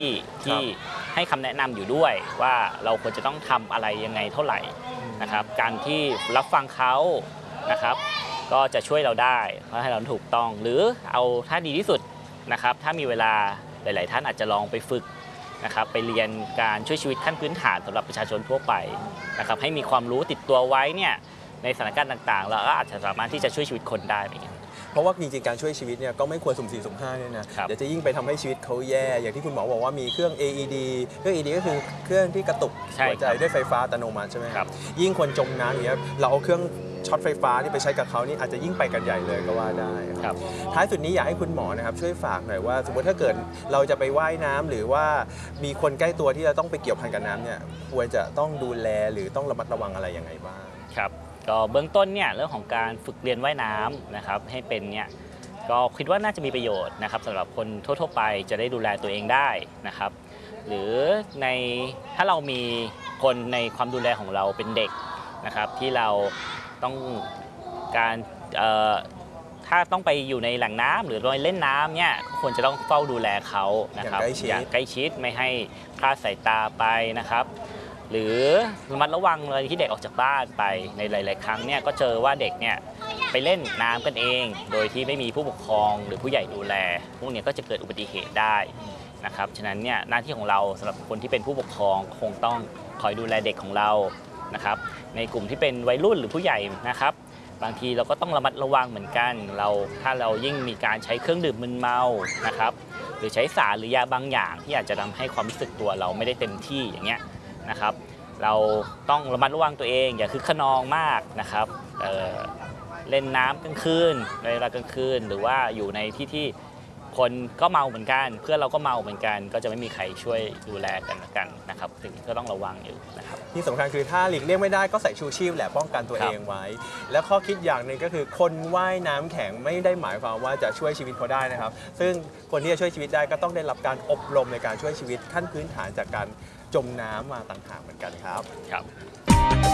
ที่ให้คำแนะนำอยู่ด้วยว่าเราควรจะต้องทำอะไรยังไงเท่าไหร่นะครับการที่รับฟังเขานะครับก็จะช่วยเราได้เพราะให้เราถูกต้องหรือเอาถ้าดีที่สุดนะครับถ้ามีเวลาหลายๆท่านอาจจะลองไปฝึกนะครับไปเรียนการช่วยชีวิตขั้นพื้นฐานสำหรับประชาชนทั่วไปนะครับให้มีความรู้ติดตัวไว้เนี่ยในสถานการณ์ต่างๆเราก็อาจจะสามารถที่จะช่วยชีวิตคนได้เหมือนกันเพราะว่าจริงๆการช่วยชีวิตเนี่ยก็ไม่ควรสุ่ม4สุ่ม5เนี่ยนะเดี๋ยวจะยิ่งไปทำให้ชีวิตเขาแย่อย่างที่คุณหมอบอกว่ามีเครื่อง AED เครื่อง AED ก็คือเครื่องที่กระตุกหัวใจด้วยไฟฟ้าอัตโนมัติใช่ไหมครับยิ่งคนจมน้ำอย่างเงี้ยเราเอาเครื่องช็อตไฟฟ้าที่ไปใช้กับเขานี่อาจจะยิ่งไปกันใหญ่เลยก็ว่าได้ครับท้ายสุดนี้อยากให้คุณหมอนะครับช่วยฝากหน่อยว่าสมมติถ้าเกิดเราจะไปว่ายน้ำหรือว่ามีคนใกล้ตัวที่จะต้องไปเกี่ยวพันกับน้ำเนี่ยควรจะต้องดูแลหรือต้องระมัดระวังอะไรยังไงบ้างครับก็เบื้องต้นเนี่ยเรื่องของการฝึกเรียนว่ายน้ำนะครับให้เป็นเนี่ยก็คิดว่าน่าจะมีประโยชน์นะครับสำหรับคนทั่วๆไปจะได้ดูแลตัวเองได้นะครับหรือในถ้าเรามีคนในความดูแลของเราเป็นเด็กนะครับที่เราต้องการถ้าต้องไปอยู่ในแหล่งน้ำหรือไปเล่นน้ำเนี่ยควรจะต้องเฝ้าดูแลเขานะครับอย่างใกล้ชิดไม่ให้คลาดสายตาไปนะครับหรือระมัดระวังเลยที่เด็กออกจากบ้านไปในหลายๆครั้งเนี่ยก็เจอว่าเด็กเนี่ยไปเล่นน้ำกันเองโดยที่ไม่มีผู้ปกครองหรือผู้ใหญ่ดูแลพวกนี้ก็จะเกิดอุบัติเหตุได้นะครับฉะนั้นเนี่ยหน้าที่ของเราสำหรับคนที่เป็นผู้ปกครองคงต้องคอยดูแลเด็กของเรานะครับในกลุ่มที่เป็นวัยรุ่นหรือผู้ใหญ่นะครับบางทีเราก็ต้องระมัดระวังเหมือนกันถ้าเรายิ่งมีการใช้เครื่องดื่มมึนเมานะครับหรือใช้สารหรือยาบางอย่างที่อาจจะทำให้ความรู้สึกตัวเราไม่ได้เต็มที่อย่างเงี้ยนะครับเราต้องระมัดระวังตัวเองอย่าคึกขนองมากนะครับเล่นน้ำกลางคืนในเวลากลางคืนหรือว่าอยู่ในที่คนก็เมาเหมือนกันเพื่อนเราก็เมาเหมือนกันก็จะไม่มีใครช่วยดูแลกันนะครับถึงก็ต้องระวังอยู่นะครับที่สำคัญคือถ้าหลีกเลี่ยงไม่ได้ก็ใส่ชูชีพแหละป้องกันตัวเองไว้และข้อคิดอย่างหนึ่งก็คือคนว่ายน้ำแข็งไม่ได้หมายความว่าจะช่วยชีวิตเขาได้นะครับซึ่งคนที่จะช่วยชีวิตได้ก็ต้องได้รับการอบรมในการช่วยชีวิตขั้นพื้นฐานจากการจมน้ำมาต่างหากเหมือนกันครับ